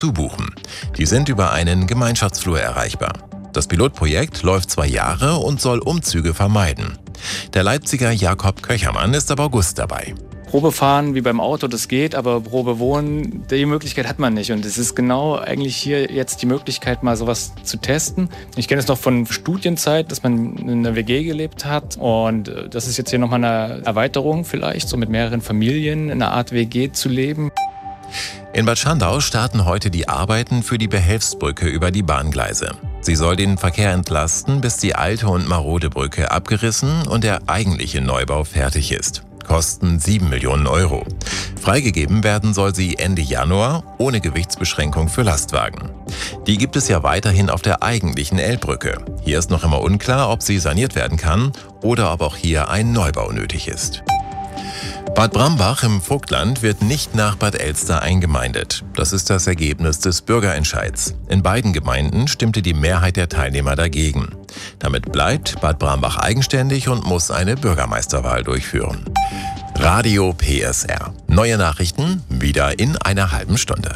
zu buchen. Die sind über einen Gemeinschaftsflur erreichbar. Das Pilotprojekt läuft 2 Jahre und soll Umzüge vermeiden. Der Leipziger Jakob Köchermann ist ab August dabei. Probefahren wie beim Auto, das geht, aber Probewohnen, die Möglichkeit hat man nicht. Und es ist genau eigentlich hier jetzt die Möglichkeit, mal sowas zu testen. Ich kenne es noch von Studienzeit, dass man in einer WG gelebt hat. Und das ist jetzt hier nochmal eine Erweiterung vielleicht, so mit mehreren Familien in einer Art WG zu leben. In Bad Schandau starten heute die Arbeiten für die Behelfsbrücke über die Bahngleise. Sie soll den Verkehr entlasten, bis die alte und marode Brücke abgerissen und der eigentliche Neubau fertig ist. Kosten 7 Millionen Euro. Freigegeben werden soll sie Ende Januar ohne Gewichtsbeschränkung für Lastwagen. Die gibt es ja weiterhin auf der eigentlichen Elbbrücke. Hier ist noch immer unklar, ob sie saniert werden kann oder ob auch hier ein Neubau nötig ist. Bad Brambach im Vogtland wird nicht nach Bad Elster eingemeindet. Das ist das Ergebnis des Bürgerentscheids. In beiden Gemeinden stimmte die Mehrheit der Teilnehmer dagegen. Damit bleibt Bad Brambach eigenständig und muss eine Bürgermeisterwahl durchführen. Radio PSR. Neue Nachrichten wieder in einer halben Stunde.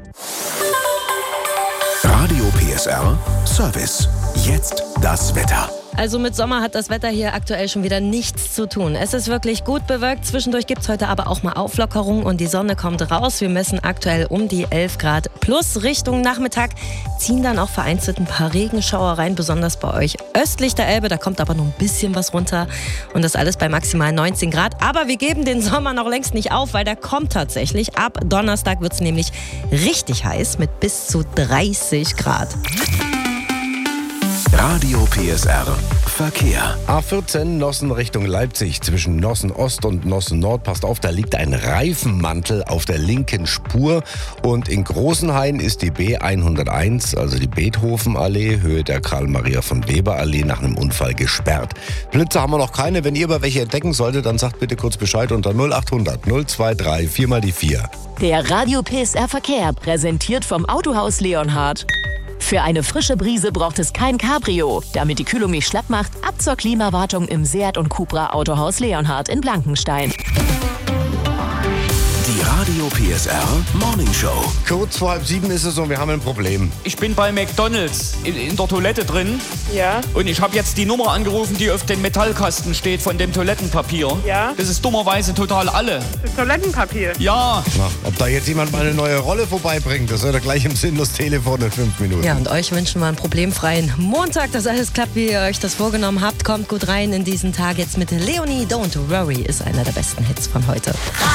Radio PSR Service. Jetzt das Wetter. Also mit Sommer hat das Wetter hier aktuell schon wieder nichts zu tun. Es ist wirklich gut bewölkt. Zwischendurch gibt es heute aber auch mal Auflockerung und die Sonne kommt raus. Wir messen aktuell um die 11 Grad plus. Richtung Nachmittag ziehen dann auch vereinzelt ein paar Regenschauer rein, besonders bei euch östlich der Elbe. Da kommt aber noch ein bisschen was runter und das alles bei maximal 19 Grad. Aber wir geben den Sommer noch längst nicht auf, weil der kommt tatsächlich. Ab Donnerstag wird es nämlich richtig heiß mit bis zu 30 Grad. Radio PSR Verkehr. A14 Nossen Richtung Leipzig zwischen Nossen Ost und Nossen Nord. Passt auf, da liegt ein Reifenmantel auf der linken Spur. Und in Großenhain ist die B101, also die Beethovenallee, Höhe der Karl-Maria-von-Weber-Allee, nach einem Unfall gesperrt. Blitze haben wir noch keine. Wenn ihr aber welche entdecken solltet, dann sagt bitte kurz Bescheid unter 0800 023 4 mal die 4. Der Radio PSR Verkehr, präsentiert vom Autohaus Leonhard. Für eine frische Brise braucht es kein Cabrio. Damit die Kühlung nicht schlapp macht, ab zur Klimawartung im Seat und Cupra Autohaus Leonhard in Blankenstein. Die Radio PSR Morning Show. Kurz vor 6:30 ist es und wir haben ein Problem. Ich bin bei McDonald's in der Toilette drin. Ja. Und ich habe jetzt die Nummer angerufen, die auf dem Metallkasten steht von dem Toilettenpapier. Ja. Das ist dummerweise total alle. Das Toilettenpapier. Ja. Na, ob da jetzt jemand mal eine neue Rolle vorbeibringt, das hört er gleich im sinnlos Telefon in 5 Minuten. Ja, und euch wünschen wir einen problemfreien Montag, dass alles klappt, wie ihr euch das vorgenommen habt. Kommt gut rein in diesen Tag jetzt mit Leonie. Don't Worry ist einer der besten Hits von heute.